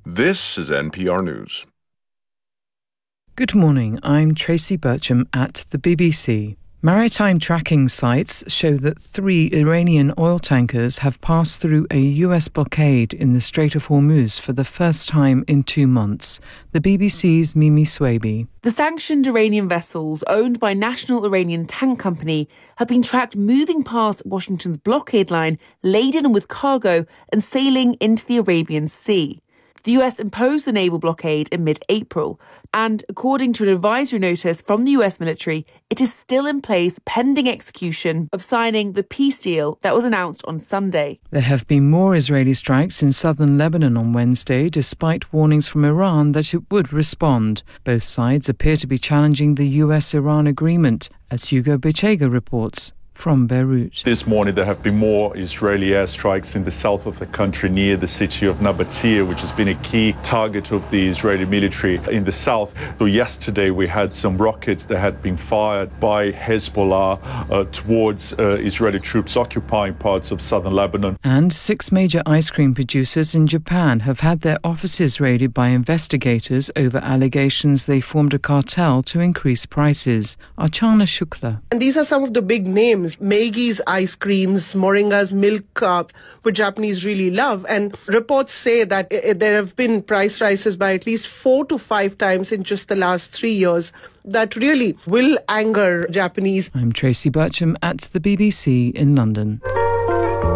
This is NPR News. Good morning, I'm Tracy Bircham at the BBC. Maritime tracking sites show that 3 Iranian oil tankers have passed through a US blockade in the Strait of Hormuz for the first time in 2 months. The BBC's Mimi Swaby. The sanctioned Iranian vessels, owned by National Iranian Tank Company, have been tracked moving past Washington's blockade line, laden with cargo and sailing into the Arabian Sea. The US imposed the naval blockade in mid-April, and according to an advisory notice from the US military, it is still in place pending execution of signing the peace deal that was announced on Sunday. There have been more Israeli strikes in southern Lebanon on Wednesday, despite warnings from Iran that it would respond. Both sides appear to be challenging the US-Iran agreement, as Hugo Bechega reports from Beirut. This morning there have been more Israeli airstrikes in the south of the country near the city of Nabatea, which has been a key target of the Israeli military in the south. So yesterday we had some rockets that had been fired by Hezbollah towards Israeli troops occupying parts of southern Lebanon. And 6 major ice cream producers in Japan have had their offices raided by investigators over allegations they formed a cartel to increase prices. Archana Shukla. And these are some of the big names. Meigi's ice creams, Moringa's milk, which Japanese really love. And reports say that there have been price rises by at least 4 to 5 times in just the last 3 years. That really will anger Japanese. I'm Tracy Bircham at the BBC in London.